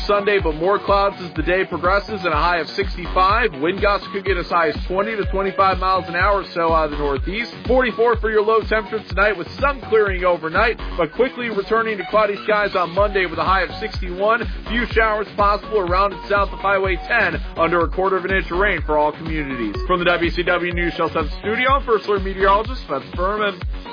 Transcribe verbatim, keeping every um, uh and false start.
Sunday, but more clouds as the day progresses and a high of sixty-five. Wind gusts could get as high as twenty to twenty-five miles an hour or so out of the northeast. forty-four for your low temperature tonight with some clearing overnight, but quickly returning to cloudy skies on Monday with a high of sixty-one. Few showers possible around and south of Highway ten, under a quarter of an inch of rain for all communities. From the W C W News Shelter studio, First Alert meteorologist Spencer Furman.